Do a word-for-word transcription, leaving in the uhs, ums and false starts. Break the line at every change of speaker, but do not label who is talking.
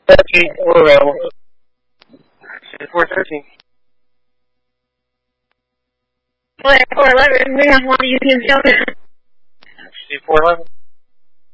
thirteen, we're available. four thirteen.
four eleven, we have one you can go.
four eleven.